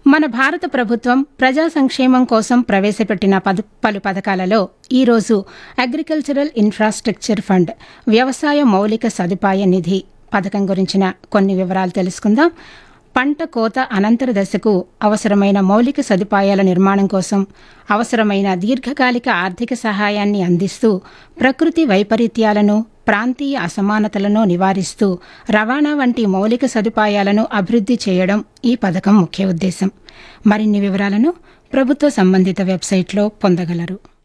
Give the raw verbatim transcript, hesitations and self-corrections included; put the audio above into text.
మన భారత ప్రభుత్వం ప్రజా సంక్షేమం కోసం ప్రవేశపెట్టిన పదు పలు పథకాలలో ఈరోజు అగ్రికల్చరల్ ఇన్ఫ్రాస్ట్రక్చర్ ఫండ్ వ్యవసాయ మౌలిక సదుపాయ నిధి పథకం గురించిన కొన్ని వివరాలు తెలుసుకుందాం. పంట కోత అనంతర దశకు అవసరమైన మౌలిక సదుపాయాల నిర్మాణం కోసం అవసరమైన దీర్ఘకాలిక ఆర్థిక సహాయాన్ని అందిస్తూ ప్రకృతి వైపరీత్యాలను, ప్రాంతీయ అసమానతలను నివారిస్తూ రవాణా వంటి మౌలిక సదుపాయాలను అభివృద్ధి చేయడం ఈ పథకం ముఖ్య ఉద్దేశం. మరిన్ని వివరాలను ప్రభుత్వ సంబంధిత వెబ్సైట్లో పొందగలరు.